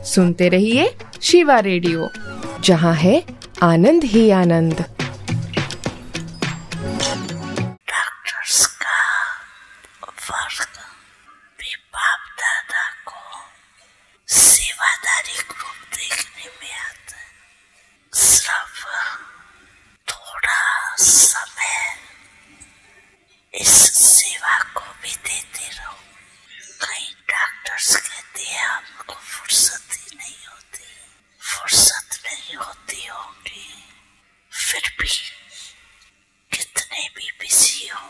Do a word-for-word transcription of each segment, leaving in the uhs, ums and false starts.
सुनते रहिए शिवा रेडियो, जहाँ है आनंद ही आनंद। डॉक्टर्स का वर्ग भी बाप दादा को सेवादारी ग्रुप देखने में आता है। सिर्फ थोड़ा समय इस सेवा को भी देते रहो। कई डॉक्टर्स कहते हैं हमको फुर्सत ही नहीं होती, फुर्सत नहीं होती होगी, फिर भी कितने भी बिजी हो,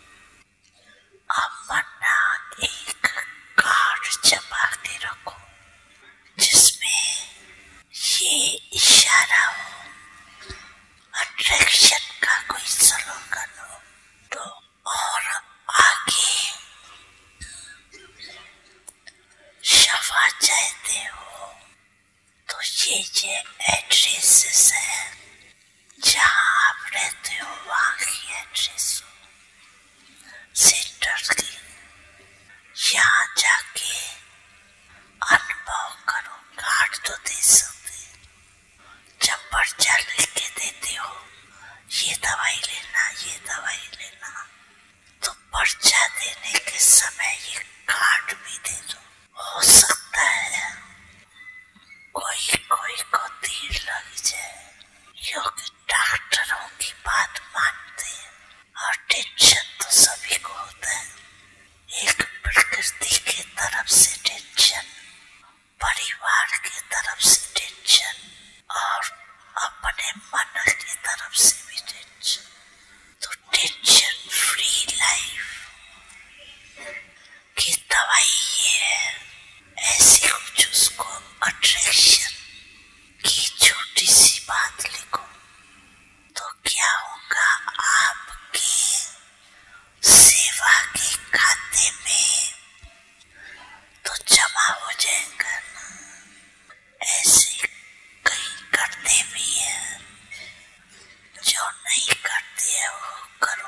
अपना एक कार्ड छपा के रखो जिसमें ये इशारा हो, अट्रैक्शन का कोई स्लोगन हो, तो और आगे शफा चाहते हो तो ये ये एड्रेसेस है, जहाँ आप रहते हो वहाँ की एड्रेस हो सेंटर की, यहाँ जाके अनुभव करो। कार्ड तो दे सकते, जब पर्चा लिख के देते हो ये दवाई लेना ये दवाई लेना, तो पर्चा देने के समय ये कार्ड भी दे दो। हो सकता है कोई कोई को तीर लग जाए, क्योंकि डॉक्टरों की बात मानते हैं और टेंशन तो सभी को होता है। एक प्रकृति की तरफ से टेंशन, परिवार की तरफ से टेंशन और अपने मन की तरफ से भी टेंशन। तो टेंशन फ्री लाइफ की दवाई ये है। ऐसी कुछ उसको अट्रैक्शन की छोटी सी बात लिखो, तो क्या होगा, आपके सेवा के खाते में तो जमा हो जाएगा ना। ऐसे कई करते भी हैं, जो नहीं करते हैं वो करो।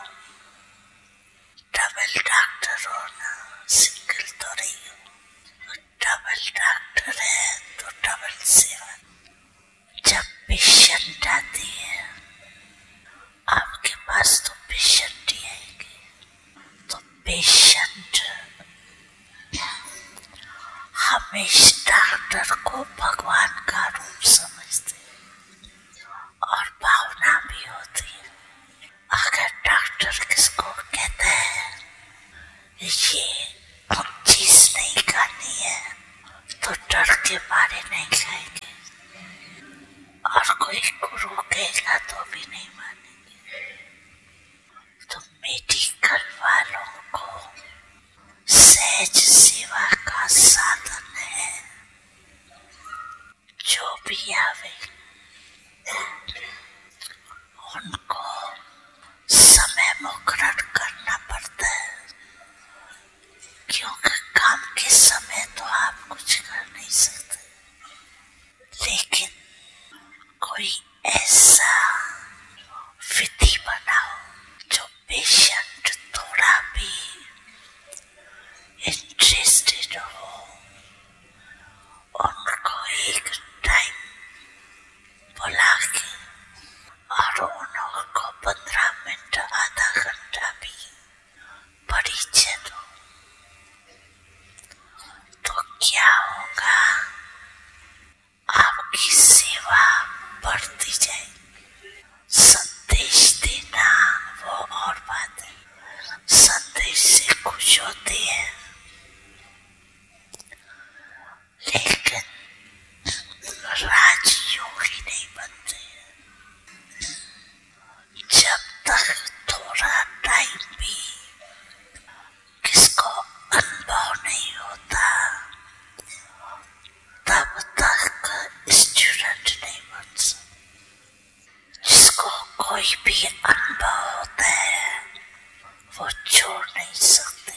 डबल डॉक्टर हो ना, सिंगल तो नहीं हो। डबल डॉक्टर है तो डबल सेवा। जब पेशेंट आती है आपके पास तो पेशेंट ही आएंगे, तो पेशेंट हमेशा डॉक्टर को भगवान का रूप समझते और भावना भी होती है। अगर डॉक्टर किसको कहता है ये चीज नहीं करनी है तो डर के मारे नहीं खाएंगे, और कोई गुरु कहेगा तो भी नहीं मानेंगे। तो मेडिकल वालों को सहज सेवा का साधन है। जो भी आवे उनको समय मुकर्रर करना पड़ता है, क्योंकि काम के समय तो आप कुछ कर नहीं सकते, लेकिन कोई ऐसा विधि बनाओ जो पेशेंट थोड़ा भी इंटरेस्टेड हो, उनको एक टाइम बुला के और उनको पंद्रह मिनट आधा घंटा भी परिचय दो, तो क्या होगा, आपकी सेवा बढ़ती जाएगी। संदेश देना वो और बात है, संदेश से खुश होते हैं, लेकिन राजयोगी नहीं बनते। जब तक थोड़ा टाइम भी किसको अनुभव नहीं होता तब तक स्टूडेंट नहीं बन सकता। जिसको कोई भी अनुभव होता है वो छोड़ नहीं सकते।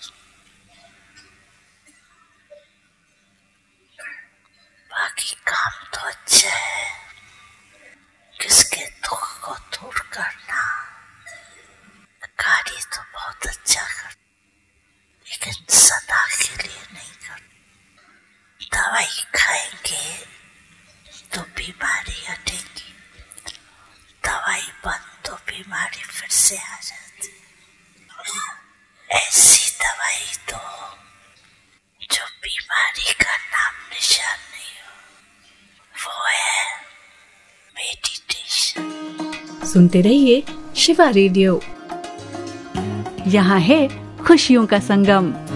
बाकी काम तो अच्छा है, किसके दुख को दूर करना, कार्य तो बहुत अच्छा कर, लेकिन सदा के लिए नहीं कर। दवाई खाएंगे लेंगे तो बीमारी हटेगी, दवाई बंद तो बीमारी फिर से आ जाती। ऐसी दवाई दो जो बीमारी का नाम निशान नहीं हो, वो है मेडिटेशन। सुनते रहिए शिवा रेडियो। यहाँ है खुशियों का संगम।